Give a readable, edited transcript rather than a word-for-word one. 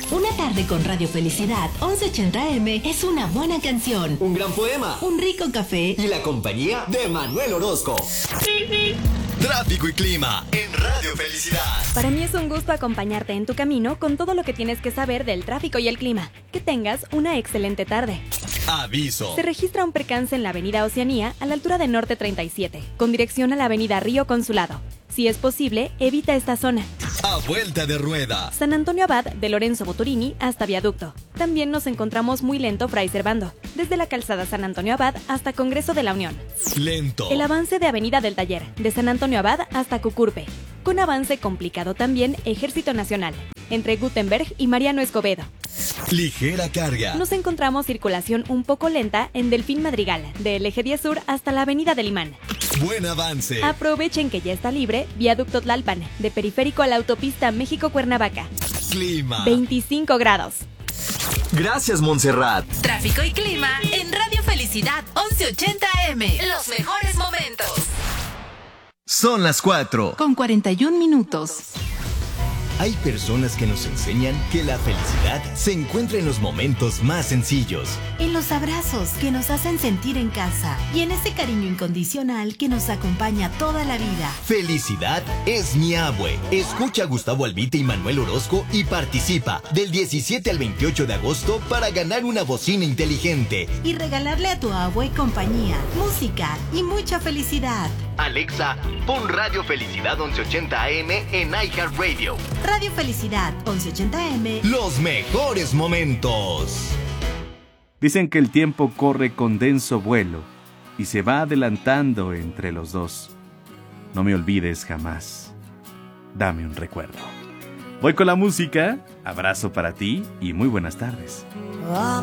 Una tarde con Radio Felicidad 1180M es una buena canción, un gran poema, un rico café y la compañía de Manuel Orozco. Tráfico y clima en Radio Felicidad. Para mí es un gusto acompañarte en tu camino con todo lo que tienes que saber del tráfico y el clima. Que tengas una excelente tarde. Aviso. Se registra un percance en la avenida Oceanía a la altura de Norte 37, con dirección a la avenida Río Consulado. Si es posible, evita esta zona. A vuelta de rueda. San Antonio Abad de Lorenzo Boturini hasta Viaducto. También nos encontramos muy lento Fray Servando, desde la calzada San Antonio Abad hasta Congreso de la Unión. Lento. El avance de Avenida del Taller, de San Antonio Abad hasta Cucurpe. Con avance complicado también Ejército Nacional, entre Gutenberg y Mariano Escobedo. Ligera carga. Nos encontramos circulación un poco lenta en Delfín Madrigal, del Eje 10 Sur hasta la Avenida del Imán. Buen avance. Aprovechen que ya está libre Viaducto Tlalpan, de Periférico a la autopista México-Cuernavaca. Clima. 25 grados. Gracias, Montserrat. Tráfico y clima en Radio Felicidad 1180M. Los mejores momentos. Son las 4. Con 41 minutos. Hay personas que nos enseñan que la felicidad se encuentra en los momentos más sencillos. En los abrazos que nos hacen sentir en casa y en ese cariño incondicional que nos acompaña toda la vida. Felicidad es mi abue. Escucha a Gustavo Albite y Manuel Orozco y participa del 17 al 28 de agosto para ganar una bocina inteligente. Y regalarle a tu abue compañía, música y mucha felicidad. Alexa, pon Radio Felicidad 1180 AM en iHeartRadio. Radio Felicidad 1180M. Los mejores momentos. Dicen que el tiempo corre con denso vuelo y se va adelantando entre los dos. No me olvides jamás. Dame un recuerdo. Voy con la música. Abrazo para ti y muy buenas tardes.